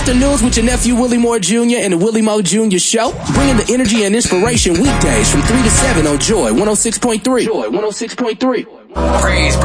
Afternoons with your nephew Willie Moore Jr. and the Willie Moore Jr. Show. Bringing the energy and inspiration weekdays from 3 to 7 on Joy 106.3. Joy 106.3. Praise